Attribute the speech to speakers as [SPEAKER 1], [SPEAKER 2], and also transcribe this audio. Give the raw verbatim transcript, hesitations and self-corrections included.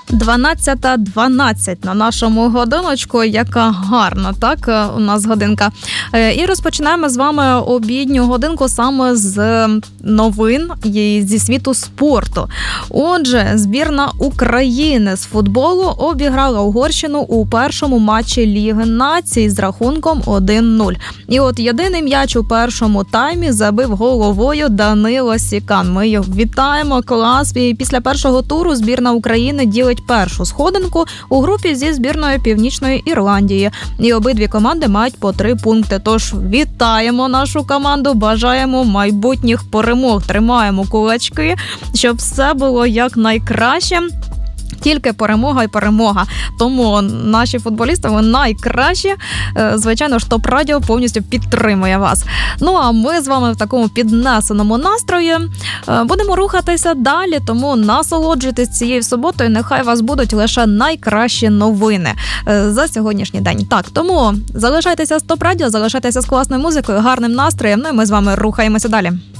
[SPEAKER 1] дванадцята дванадцять на нашому годиночку, яка гарна, так, у нас годинка. І розпочинаємо з вами обідню годинку саме з новин зі світу спорту. Отже, збірна України з футболу обіграла Угорщину у першому матчі Ліги націй з рахунком один нуль. І от єдиний м'яч у першому таймі забив головою Данило Сікан. Ми його вітаємо, клас. І після першого туру збірна України ділить першу сходинку у групі зі збірною Північної Ірландії. І обидві команди мають по три пункти. Тож вітаємо нашу команду, бажаємо майбутніх перемог. Тримаємо кулачки, щоб все було якнайкраще. Тільки перемога і перемога. Тому наші футболісти, ви найкращі. Звичайно ж, ТОП Радіо повністю підтримує вас. Ну, а ми з вами в такому піднесеному настрої будемо рухатися далі, тому насолоджуйтесь цією суботою. Нехай вас будуть лише найкращі новини за сьогоднішній день. Так, тому залишайтеся з ТОП Радіо, залишайтеся з класною музикою, гарним настроєм, ну і ми з вами рухаємося далі.